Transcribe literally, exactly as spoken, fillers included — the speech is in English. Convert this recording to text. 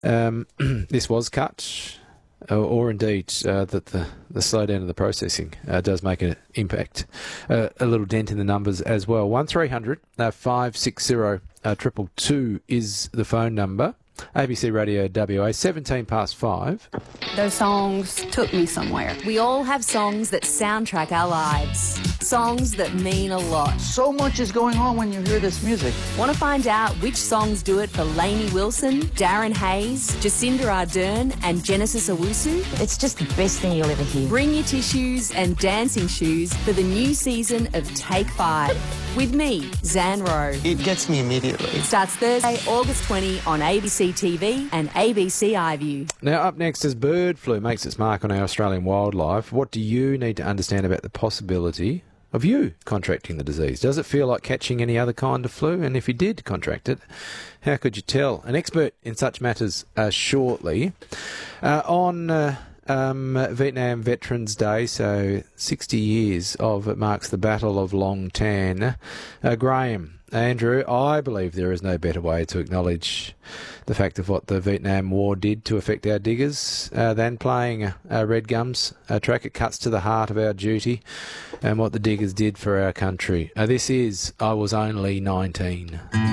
Um, this was cut, or, or indeed uh, that the, the slowdown of the processing uh, does make an impact, uh, a little dent in the numbers as well. one three hundred five six zero triple two is the phone number. A B C Radio W A, seventeen past five. Those songs took me somewhere. We all have songs that soundtrack our lives. Songs that mean a lot. So much is going on when you hear this music. Want to find out which songs do it for Lainey Wilson, Darren Hayes, Jacinda Ardern and Genesis Owusu? It's just the best thing you'll ever hear. Bring your tissues and dancing shoes for the new season of Take Five. With me, Zan Rowe. It gets me immediately. It starts Thursday, August twentieth on A B C T V and A B C iView. Now, up next, as bird flu makes its mark on our Australian wildlife, what do you need to understand about the possibility of you contracting the disease? Does it feel like catching any other kind of flu? And if you did contract it, how could you tell? An expert in such matters uh, shortly. Uh, on uh, um, Vietnam Veterans Day, so sixty years of it marks the Battle of Long Tan. Uh, Graham, Andrew, I believe there is no better way to acknowledge the fact of what the Vietnam War did to affect our diggers uh, than playing uh, Red Gums uh, track. It cuts to the heart of our duty and what the diggers did for our country. Uh, this is I Was Only nineteen.